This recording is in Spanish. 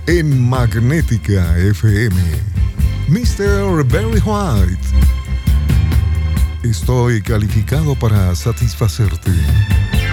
en Magnética FM. Mr. Barry White. Estoy calificado para satisfacerte.